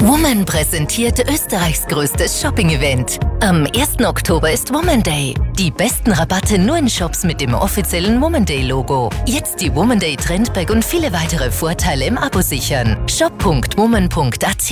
Woman präsentiert Österreichs größtes Shopping-Event. Am 1. Oktober ist Woman Day. Die besten Rabatte nur in Shops mit dem offiziellen Woman Day-Logo. Jetzt die Woman Day Trendbag und viele weitere Vorteile im Abo sichern. shop.woman.at